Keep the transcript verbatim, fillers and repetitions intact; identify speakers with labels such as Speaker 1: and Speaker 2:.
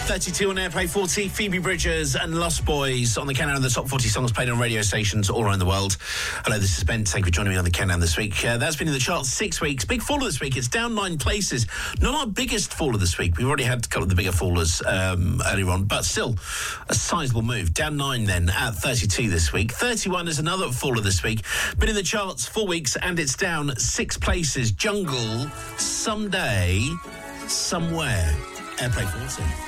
Speaker 1: thirty-two on Airplay forty, Phoebe Bridgers and Lost Boys on the countdown of the top forty songs played on radio stations all around the world. Hello, this is Ben. Thank you for joining me on the countdown this week. Uh, that's been in the charts six weeks. Big faller this week. It's down nine places. Not our biggest faller this week. We've already had a couple of the bigger fallers um, earlier on, but still a sizable move. Down nine then at thirty-two this week. thirty-one is another faller this week. Been in the charts four weeks and it's down six places. Jungle, Someday, Somewhere. Airplay forty.